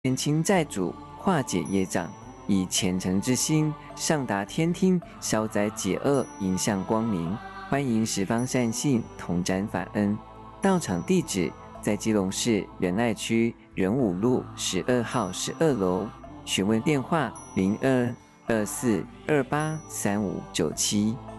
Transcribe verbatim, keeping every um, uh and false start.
减轻债主，化解业障，以虔诚之心上达天听，消灾解厄，迎向光明。欢迎十方善信同沾法恩。道场地址在基隆市仁爱区仁武路十二号十二楼，询问电话零二二四二八三五九七。